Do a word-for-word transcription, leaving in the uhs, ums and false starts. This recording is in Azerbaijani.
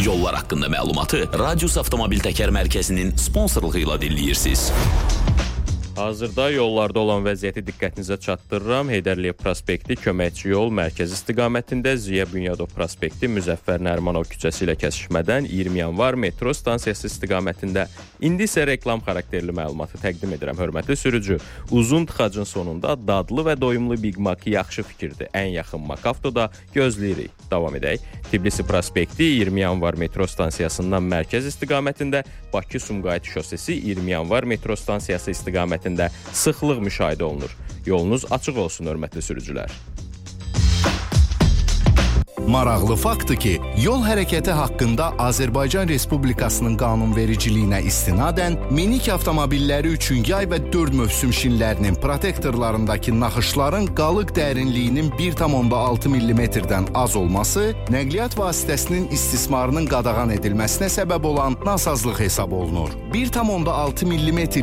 Yollar haqqında məlumatı Radius Avtomobil Təkər Mərkəzinin sponsorluğu ilə dinləyirsiniz. Hazırda yollarda olan vəziyyəti diqqətinizə çatdırıram. Heydər Əliyev prospekti Köməkçi yol mərkəz istiqamətində Ziya Bünyadov prospekti Müzəffər Nərimanov küçəsi ilə kəsişmədən iyirmi yanvar metro stansiyası istiqamətində. İndi isə reklam xarakterli məlumatı təqdim edirəm. Hörmətli sürücü, uzun tıxacın sonunda dadlı və doyumlu Big Mac yaxşı fikirdir. Ən yaxın Makavtoda gözləyirik. Davam edək. Tbilisi prospekti iyirmi yanvar metro stansiyasından mərkəz istiqamətində, Bakı-Sumqayıt şosesi iyirmi yanvar metro stansiyası istiqamətində sıxlıq müşahidə olunur. Yolunuz açıq olsun, hörmətli sürücülər. Maraqlı faktdır ki, yol hərəkəti haqqında Azərbaycan Respublikasının qanunvericiliyinə istinadən minik avtomobilləri üçün yay və dörd mövsüm şinlərinin protektorlarındakı naxışların qalıq dərinliyinin bir tam onda altı millimetrdən az olması nəqliyyat vasitəsinin istismarının qadağan edilməsinə səbəb olan nasazlıq hesab olunur. bir tam onda altı millimetr